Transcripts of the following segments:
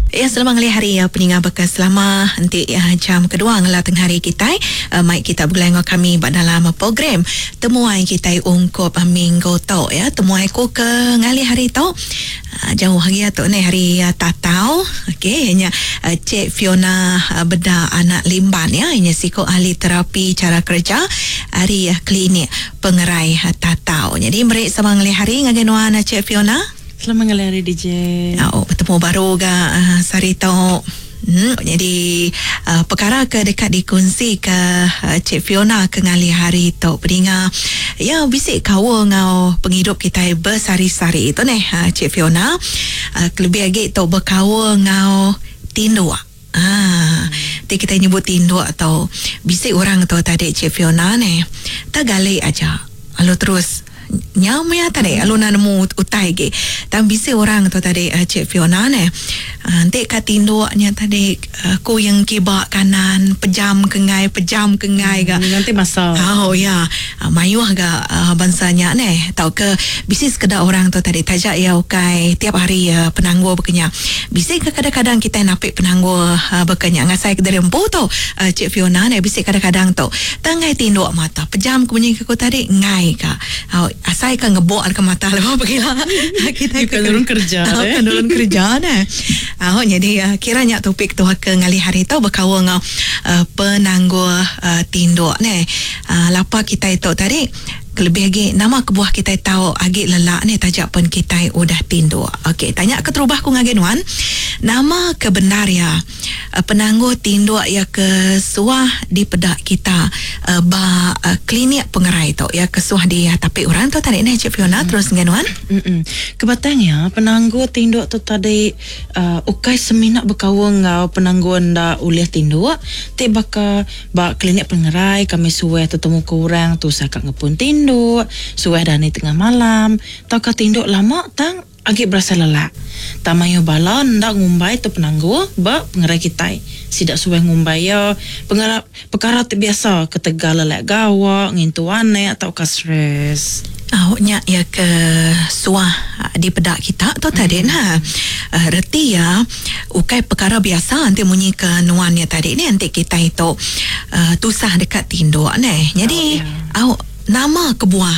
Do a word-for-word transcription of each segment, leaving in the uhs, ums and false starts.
Ya, selamat hari hari ya peninggal bekas selama nanti ya, jam kedua ngala tengah hari kita uh, mai kita berlengok kami dalam program temuan kita ungkup uh, minggu tu ya temuan ku ke ngali hari tu uh, jauh hari tu ni hari uh, tatau okey hanya uh, Cik Fiona uh, Beda Anak Limban ya hanya psiko ahli terapi cara kerja hari uh, klinik pengerai uh, tatau. Jadi mereka sama ngali hari ngagenuan uh, Cik Fiona. Selamat hari D J. Oh, bertemu baru ga uh, Sarito. Hmm, jadi uh, perkara ke dekat dikongsi ke uh, Cik Fiona ke ngali hari tu peringa ya bisik kawa ngau penghidup kita bersari-sari itu nih uh, Cik Fiona uh, lebih lagi tu berkawa ngau tindua. Ah, hmm. kita nyebut tindua atau bisik orang tu tadi Cik Fiona nih tak galak aja. Lalu terus nyam ya tadi aluna nemu utai ge tam bisa orang tu tadi uh, Cik Fiona ne nanti uh, katindoknya tadi uh, ko yang kiba kanan pejam kengai pejam kengai ga hmm, nanti masa oh ya uh, mayu ga uh, bansanya ne tau ke bisnis kedak orang tu tadi tajak ya ukai tiap hari uh, penangguh berkenya bisa ke kadang-kadang kita napik penangguh uh, berkenya ngasai ke dari empu tu uh, Cik Fiona ne bisa kadang-kadang tu tangai tindok mata pejam kemudian ke ko tadi ngai ka uh, asai kan ngebok al ke mata lepas pergilah kita kan turun kerja oh, eh. kan turun kerja nah oh, jadi uh, kiranya topik tu ke ngali hari tu berkawa ngau uh, penangguh uh, tindok ni uh, lapa kita itu tadi lebih lagi nama kebuah kita tahu agak lelak ni tajak pun kita udah tinduk. Okey, tanya ke terubah ku ngagenuan nama kebenar ya uh, penangguh tinduk ya ke suah di pedak kita uh, ba uh, klinik pengerai tu ya ke suah dia tapi orang tu tadi ni Cik Fiona hmm. terus ngagenuan hmm. kebatangnya penangguh tinduk tu tadi uh, ukai seminak berkawa ngau penangguh nda uliah tinduk te baka ba klinik pengerai kami suwe tetemu ke orang tu sakak ngepun tinduk suai dah ni tengah malam tau ka tinduk lama tang agak berasa lelak tamayo balon ndak ngumbai tu penangguh ba pengerai kita sidak suai ngumbai ya pengerai perkara terbiasa ketegal lelak gawa ngintu ane atau ka stres awaknya ya ke suah di pedak kita tu tadi mm. nah uh, reti ya ukai perkara biasa nanti munyi ke nuannya tadi ni nanti kita itu uh, tusah dekat tinduk ni jadi oh, yeah. awak nama kebuah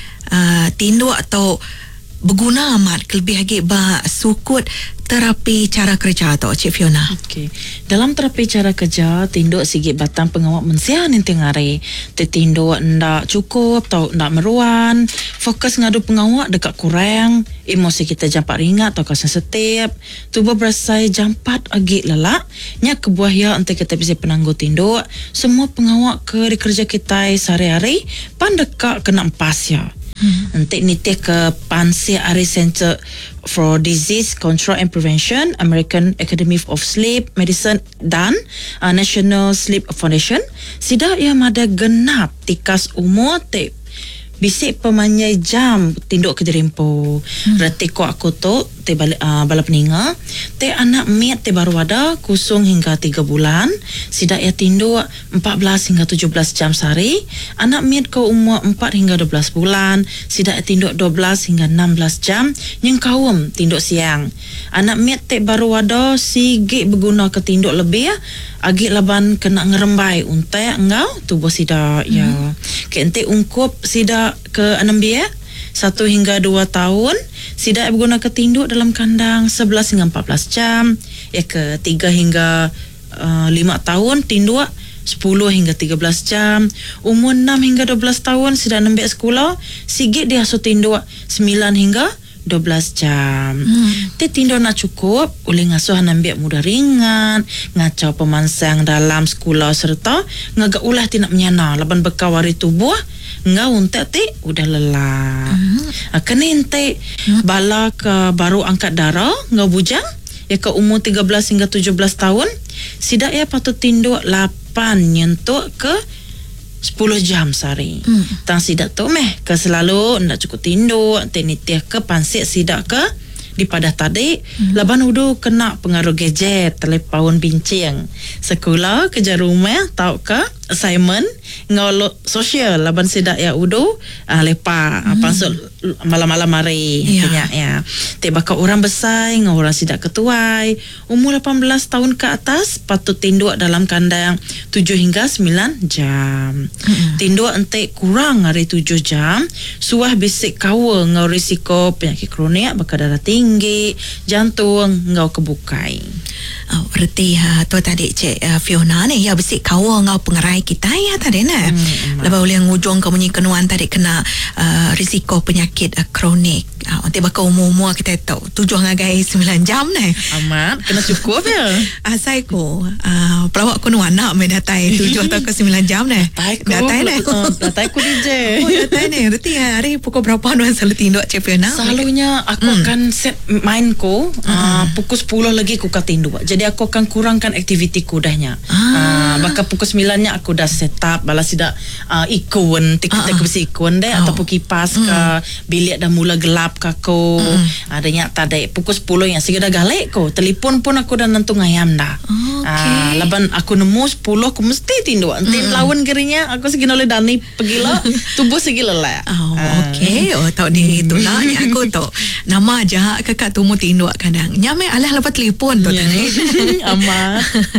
uh, tinduk atau berguna amat lebih lagi ba sukut terapi cara kerja tu Cik Fiona. Okey. Dalam terapi cara kerja tinduk sikit batang pengawak mensian nanti ngari. Te tinduk ndak cukup atau ndak meruan, fokus ngadu pengawak dekat kurang, emosi kita jampak ringat atau sensitif, tubuh berasa jampat agak lelak, nya kebuah ya untuk kita bisa penangguh tinduk, semua pengawak ke di kerja kita sehari-hari pan dekat kena empas ya. Hmm. Nanti nitih ke Pansi Ari Center for Disease Control and Prevention, American Academy of Sleep Medicine dan uh, National Sleep Foundation. Sidak ia mada genap tikas umur te bisik pemanyai jam tinduk ke jerimpo. Hmm. Reti ko aku tu te bala, uh, bala peninga te anak miat te baru ada kusung hingga tiga bulan sidak ya tinduk empat belas hingga tujuh belas jam sehari anak miat ko umur empat hingga dua belas bulan sidak ya tinduk dua belas hingga enam belas jam yang kaum tinduk siang anak miat te baru ada sigit berguna ke tinduk lebih ya agak laban kena ngerembai untai engau tubuh sidak hmm. ya ke ente ungkup sidak ke enam biak satu hingga dua tahun sidak berguna ke tinduk dalam kandang sebelas hingga empat belas jam ya ke tiga hingga uh, lima tahun tinduk sepuluh hingga tiga belas jam umur enam hingga dua belas tahun sidak nembek sekolah sigit dia asuh tinduk sembilan hingga dua belas jam. Hmm. Ti tinduk nak cukup oleh ngasuh nambik mudah ringan, ngacau pemansang dalam sekolah serta ngagak ulah ti nak menyana laban bekawari tubuh ngau untek ti udah lelah. Hmm. Kena ente hmm. bala ke baru angkat darah ngau bujang ya ke umur tiga belas hingga tujuh belas tahun sidak ya patut tinduk lapan nyentuk ke sepuluh jam sehari. Hmm. Tang sidak tu meh ke selalu ndak cukup tinduk, tenitih ke pansik sidak ke di padah tadi hmm. laban udu kena pengaruh gadget, telefon bincang. Sekolah kerja rumah tau ke assignment ngolo sosial laban sidak ya udo uh, lepa hmm. pasal malam-malam mari ya. Kenya ya te bakal orang besar ngau orang sidak ketuai umur lapan belas tahun ke atas patut tinduk dalam kandang tujuh hingga sembilan jam. Hmm. Tinduk ente kurang hari tujuh jam suah bisik kawa ngau risiko penyakit kronik bakal darah tinggi, jantung ngau kebukai. Oh, berarti ha, tu tadi Cik uh, Fiona ni ya bisik kawa ngau pengerai kita ya tadi na. Hmm, lepas boleh ngujung kamu ni kenuan tadi kena uh, risiko penyakit uh, kronik. Ah, uh, nanti bakal umur-umur kita tahu tujuh ngagai sembilan jam ni. Amat kena cukup ya. Asai ko uh, pelawak kenuan nak me datai tujuh atau ke sembilan jam ni. Datai ko. Datai ni. Datai ko D J. Oh, datai ni. Berarti hari pukul berapa nuan selalu tinduk Cik Fiona? Selalunya aku hmm. akan set main ko hmm. uh, pukul sepuluh lagi aku akan tinduk. Jadi aku akan kurangkan aktiviti ku dahnya. Ah. Uh, bakal pukul sembilan nya aku dah set up balas tidak uh, ikon, tik-tik uh-uh. besi ikon deh oh. ataupun kipas mm. ke bilik dah mula gelap ke aku. Mm. Adanya tadi pukul sepuluh yang segera galek ko. Telefon pun aku dah nentu ngayam dah. Okay. Uh, laban aku nemu sepuluh aku mesti tinduk. Nanti mm. lawan gerinya aku segi oleh Dani pergi lah tubuh segi lelah. Oh, uh. okey. Oh, tahu ni itulah aku tahu. Nama aja kakak tumu tinduk kadang. Nyame alah lepas telefon tu tadi. Amat.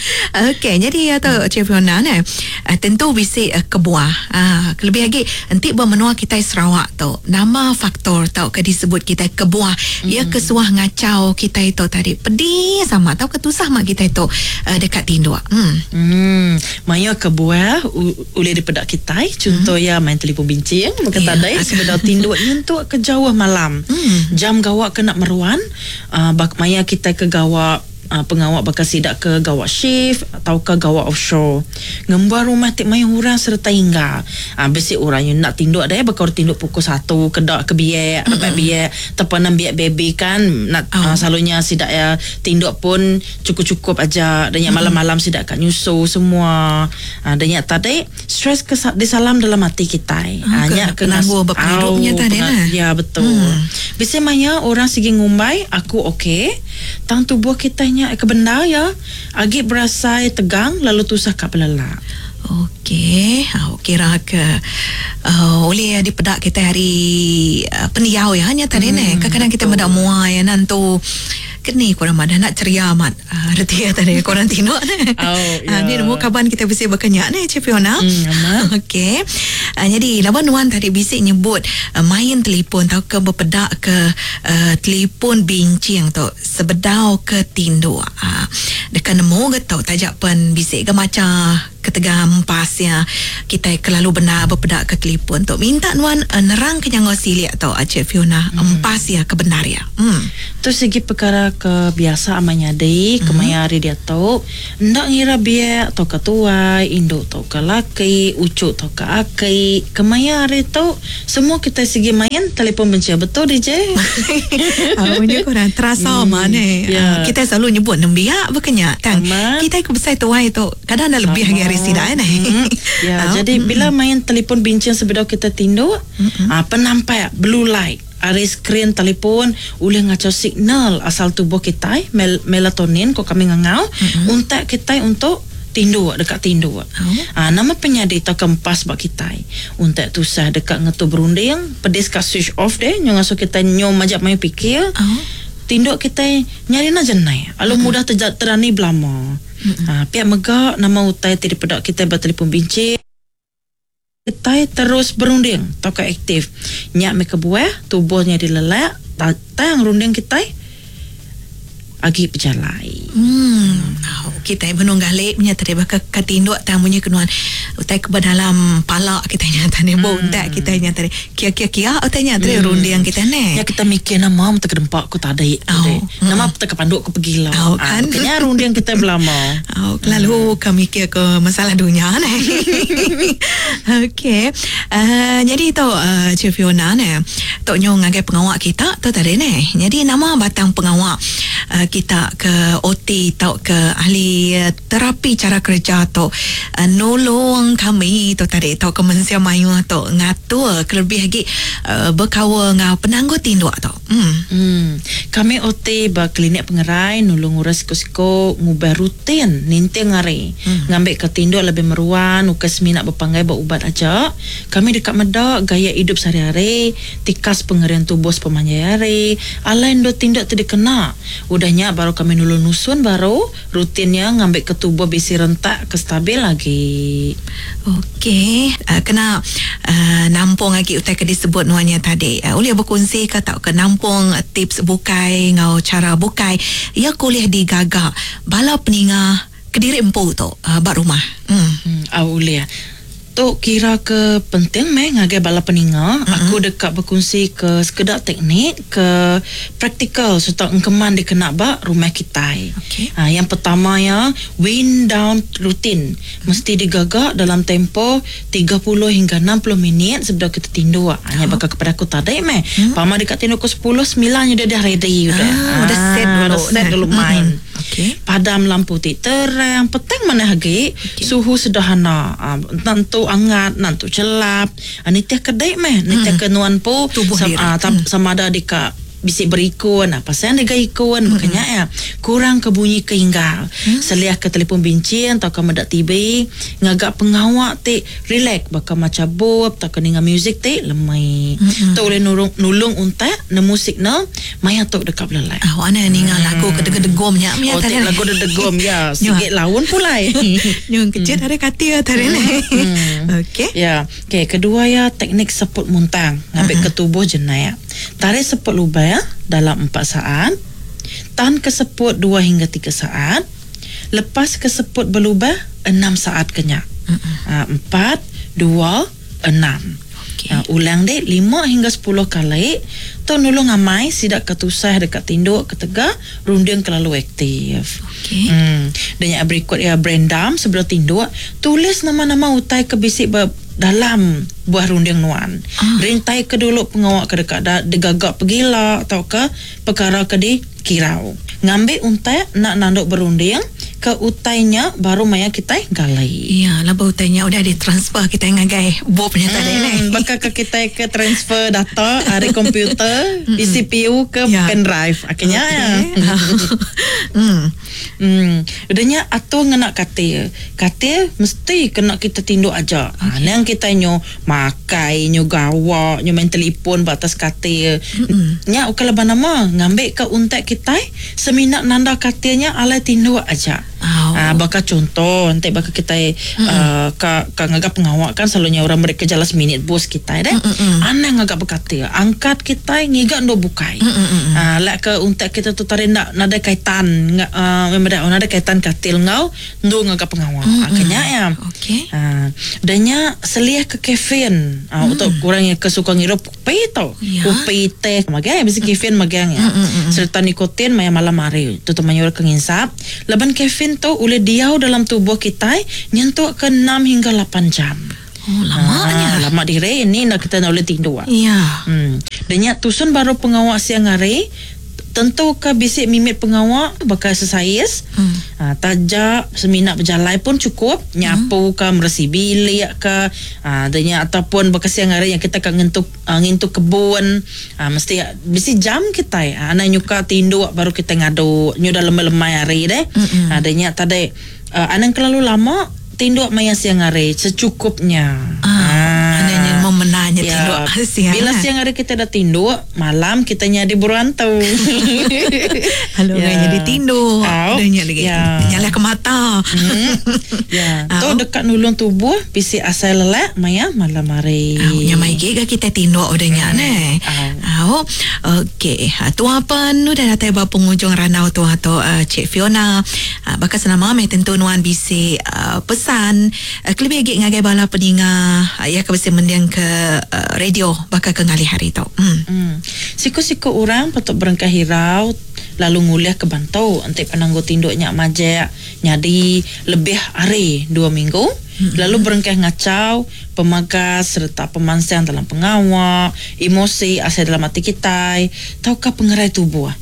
Okey, jadi atau Cik Fiona ni uh, tentu bisik uh, kebuah. Uh, lebih lagi nanti bermenua kita Sarawak tu. Nama faktor tau ke disebut kita kebuah. Mm. Ia kesuah ngacau kita itu tadi. Pedih sama tau ketusah mak kita itu uh, dekat tinduk. Hmm. Hmm. Maya kebuah boleh dipedak kita. Contoh mm. ya main telefon bincang. Maka yeah. tadai sebenar tinduk untuk ke jauh malam. Mm. Jam gawak kena meruan. Uh, bak maya kita ke gawak Uh, pengawak bakal sidak ke gawak shift atau ke gawak offshore ngembar rumah tik main orang serta hingga uh, besi orang yang nak tinduk ada bakal tinduk pukul satu kedak ke biak mm-hmm. dapat biak tepanan biak baby kan nak oh. uh, selalunya sidak ya tinduk pun cukup-cukup aja dan yang mm-hmm. malam-malam sidak kat nyusu semua uh, dan yang tadi stres kes- disalam dalam hati kita hanya uh, kena hidupnya tadi lah ya betul mm. besi maya orang segi ngumbai aku okey tang tubuh kita ke benda ya agak berasa tegang lalu tusah kat belelak. Okey, oh, kira ke uh, oleh dipedak kita hari uh, peniau ya hanya tadi hmm, ni kadang-kadang kita mendak muai ya nantu kini korang mana nak ceria amat uh, reti ya tadi korang tinduk ni. Oh, yeah. uh, ni nemu kaban kita bisa berkenyak ni Cik Fiona. Hmm, okey. Uh, jadi lawan nuan tadi bisik nyebut uh, main telefon tau ke berpedak ke uh, telefon bincang tu sebedau ke tinduk. Uh, dekat nemu ke tau tajak pen bisik ke macam ketegam pas ya kita kelalu benar berpedak ke telefon tu minta nuan uh, nerang ke jangan siliak tau Cik Fiona hmm. empas ya kebenar ya. Hmm. Tu segi perkara kebiasa amanya dei mm-hmm. kemaya hari dia tahu ndak ngira biak atau ketua induk atau ke laki ucuk atau ke aki kemaya hari tahu semua kita segi main telefon benci betul D J. Awalnya korang terasa hmm, mana yeah. uh, kita selalu nyebut nembiak berkenyak kan kita ikut besar tu itu kadang dah lebih hari hari sidak ni. Mm-hmm. Ya, oh, jadi mm-hmm. bila main telefon bincang sebelum kita tinduk mm-hmm. uh, penampak blue light ada skrin telefon boleh ngacau signal asal tubuh kita mel- melatonin kok kami ngangau mm-hmm. untuk kita untuk tinduk dekat tinduk. Oh. Ah, nama penyadi tak kempas bak kita untuk tusah dekat ngetu berunding pedis ka switch off deh nyong aso kita nyom majak main fikir. Oh. Tinduk kita nyari na jenai alu mm-hmm. mudah terjadi terani belama. Mm-hmm. Ah, pihak megak nama utai tadi pedak kita bertelefon bincang kita terus berunding atau aktif nyak mereka buah tubuhnya dilelak tang runding kita agi berjalai. Hmm. Oh, kita menunggal lepnya tadi bakal katinduk tamunya kenuan utai ke dalam palak kita nyata ni bo utai kita nyata ni kia-kia-kia utai nyata ni runding kita ni. Ya kita mikir nama mata kedempak ku tak ada. Oh. Nama mata kepanduk ku pergi lah. Oh, kan. Kenya runding kita belama. Oh, lalu hmm. kami mikir ke masalah dunia ni. Okey. Uh, jadi tu uh, Cik Fiona ni tok nyong ngagai pengawak kita tu tadi ni. Jadi nama batang pengawak uh, kita ke O T atau ke ahli uh, terapi cara kerja atau uh, nolong memang kami tu tadi tau kemensia mayu tu ngatur kelebih lagi uh, berkawa ngau penangguh tinduk tu. Hmm. Hmm. Kami O T ba klinik pengerai nulung urus siko-siko ngubah rutin ninti ngari. Hmm. Ngambil ke tinduk lebih meruan ukas minat berpanggai berubat aja. Kami dekat medak gaya hidup sehari-hari, tikas pengerian tubuh sepemanjai alain do tinduk tadi kena. Udahnya baru kami nulung nusun baru rutinnya ngambil ke tubuh bisi rentak ke stabil lagi. Okey, uh, kena uh, nampung lagi utai ke disebut nuanya tadi. Uh, Ulia berkongsi ke tak ke nampung uh, tips bukai ngau cara bukai. Ya kuliah di Gagak bala peningah Kediri empu tu uh, bak rumah. Hmm. Hmm, Aulia. Tu kira ke penting meh ngagai bala peninga. Mm-hmm. Aku dekat berkongsi ke sekedar teknik ke praktikal serta engkeman dikena ba rumah kita. Okay. Ha, yang pertama ya wind down rutin. Mm-hmm. Mesti digagak dalam tempo tiga puluh hingga enam puluh minit sebelum kita tindu. Hanya oh. bakal kepada aku tadi meh. Mm-hmm. Pama dekat tindu ke sepuluh sembilan udah dah ready udah. Ah, udah set dulu. Udah set dulu main. Mm-hmm. Okay. Padam lampu ti terang petang mana lagi okay. Suhu sederhana uh, nantu angat nantu celap ani teh kedai meh ni teh kenuan po tubuh sam, uh, tam, hmm. sama ada dika bisik berikun apa saya ada ikun hmm. makanya ya kurang ke bunyi keinggal hmm. seliah ke telefon bincang atau ke medak T V ngagak pengawak ti relax bakal macam bob tak ke dengar music ti lemai hmm. tu boleh nulung nulung unta ne musik ne maya tok dekat belai ah wana ningal lagu ke degom nya oh, tadi lagu degom ya sikit lawan pulai nyung kecil ada kati tadi ni okey ya okey kedua ya teknik seput muntang ngambil ke tubuh jenayah tarik seput lubang ya, dalam empat saat, tahan keseput dua hingga tiga saat, lepas keseput berlubang enam saat kenyang. Uh, empat, dua, enam. Okay. Uh, ulang deh lima hingga sepuluh kali. Tu nulung amai sidak ketusah dekat tinduk ketegak runding terlalu aktif. Okay. Hmm. Dan yang berikut ya berendam sebelum tinduk tulis nama-nama utai kebisik ber dalam buah runding nuan. Ah. Rintai ke dulu pengawak ke dekat da, digagak pergila atau ke perkara ke di kirau. Ngambil untai nak nanduk berunding ke utainya baru maya kita galai. Ya, lah utainya udah ditransfer kita ngagai bobnya hmm, tadi ni. Bakal ke kita ke transfer data dari komputer di C P U ke ya. Pen drive. Akhirnya okay. ya. hmm. Hmm. Udahnya atau ngena kata. Kata mesti kena kita tinduk aja. Okay. Ha, kita nyo makai, nyo gawak, nyo main telefon batas kata. Nya ukala banama ngambil ke untak kita seminat nanda katanya ala tinduk aja. Oh. Ah, bakal contoh nanti bakal kita uh, ka ka ngagap pengawak kan selalunya orang mereka jelas minit bos kita deh. Aneh ngagap berkata angkat kita ngigak ndo bukai. Ah, lek ke untak kita tu tarik nak nada kaitan ngak uh, memang ada kaitan katil ngau ndo ngagap pengawak. Akhirnya ya. Okey. Ah, danya seliah ke kafein. Ah, untuk kurang yang kesuka ngirup kopi tau. Ya. Kopi teh magang bisa kafein magang ya. Serta nikotin maya malam hari. Tu tu menyuruh kenginsap. Laban kafein tu oleh diau dalam tubuh kita nyentuh ke enam hingga lapan jam. Oh, lamanya. Ah, lama dire ini nak kita nak boleh tidur. Ya. Hmm. Dan tusun baru pengawak siang hari tentu ke bisik mimit pengawak bakal sesais. Hmm. Ah, tajak seminat berjalan pun cukup. Nyapu ke meresi bilik ke ah, danya ataupun bakal siang hari yang kita kan ngentuk uh, ngintuk kebun ah, mesti bisi jam kita ah, anak nyuka tindu baru kita ngadu nyu dalam lemai hari deh. Hmm. Ah, danya tadi uh, anak terlalu lama tindu maya siang hari secukupnya. Ah. Memenanya ya, tinduk siang. Bila siang hari kita dah tinduk, malam kita nyadi berantau. Halo ya. Nyadi tinduk. Oh. Nyadi ya. Nyala ke mata. Hmm. Ya. Oh. Tu dekat nulung tubuh, bisi asal lelak, maya malam hari. Oh, nyamai giga kita tinduk udahnya hmm. ne. Oh. Okey. Tu apa nu dah datang ba pengunjung ranau tu atau uh, Cik Fiona. Uh, bakal senama mai tentu nuan bisi uh, pesan uh, kelebih gig ngagai bala peninga uh, ya ke bisi mendiang ke uh, radio bakal ke ngali hari tau. Hmm. Hmm. Siku-siku orang patut berangkat hirau lalu nguliah ke Bantau antik penangguh tinduknya majak nyadi lebih hari dua minggu. Hmm. Lalu berangkat ngacau pemagas serta pemansang dalam pengawak emosi asal dalam hati kita tahukah pengerai tubuh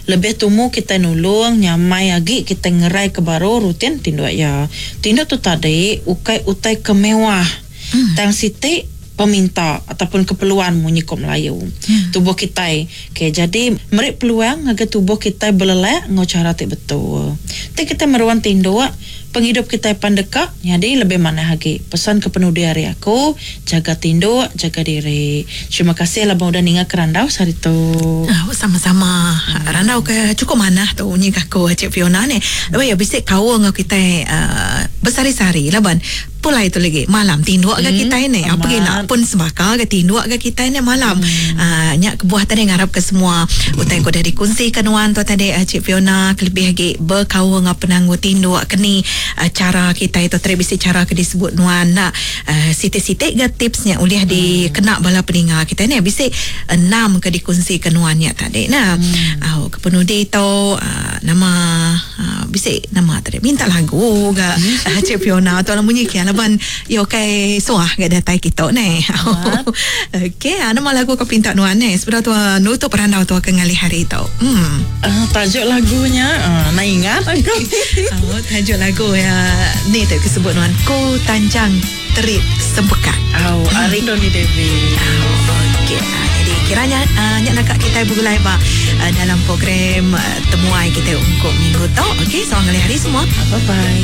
lebih tumu kita nulung nyamai lagi kita ngerai ke baru rutin tinduk ya. Tinduk tu tadi ukai utai kemewah. Hmm. Tang siti peminta ataupun keperluan mu nyikop Melayu. Hmm. Tubuh kita. Okay, jadi merik peluang agar tubuh kita belelak ngau cara tak betul. Tapi kita meruan tinduk penghidup kita pandeka, jadi lebih mana lagi. Pesan ke penuh dari aku, jaga tinduk, jaga diri. Terima kasih lah bang udah ningat ke Randau hari tu. Oh, sama-sama. Hmm. Randau ke cukup mana tu ni aku Cik Fiona ni. Lepas ya bisik kau ngau kita uh, bersari-sari lah ban. Pula itu lagi malam tinduk hmm, ke kita ni. Apa ke nak pun sembaka ke tinduk ke kita ni malam. Hmm. Uh, nyak kebuah tadi ngarap ke semua. Utai ko dari kongsikan wan tu tadi uh, Cik Fiona lebih lagi berkau ngau penanggu tinduk ke ni. Uh, cara kita itu terbisi cara ke disebut nuan nak uh, sitik-sitik ke tipsnya uliah hmm. di kena bala peninga kita ni bisi enam ke dikongsikan nuannya tadi nah hmm. uh, kepenudi itu uh, nama uh, bisi nama tadi minta lagu ke hmm. uh, Cik Fiona tu lah bunyi kian laban yo kai soah ke datai kita ni okey uh, nama lagu ke pinta nuan ni sebenarnya tu uh, nutup Randau tu ke ngali hari itu hmm. uh, tajuk lagunya uh, nak ingat aku uh, tajuk lagu ya ni tu disebut nuan Ko Tanjang Terit Sempekat. Oh, hmm. Ari Doni Devi. Oh, okey. Uh, jadi kiranya uh, nyak nak kita bergulai ba uh, dalam program uh, temuai kita untuk minggu tu. Okey, selamat hari semua. Bye bye.